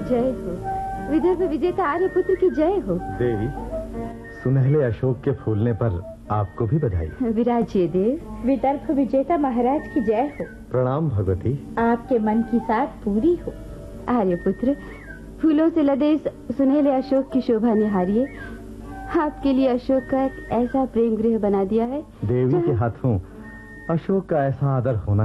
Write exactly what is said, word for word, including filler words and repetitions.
जय हो, विदर्भ विजेता आर्यपुत्र की जय हो। देवी, सुनहले अशोक के फूलने पर आपको भी बधाई। विराजिए देव। विदर्भ विजेता महाराज की जय हो। प्रणाम भगवती। आपके मन की साथ पूरी हो। आर्यपुत्र, फूलों से लदे इस सुनहले अशोक की शोभा निहारिए। आपके लिए अशोक का एक ऐसा प्रेम गृह बना दिया है। देवी के हाथों अशोक का ऐसा आदर होना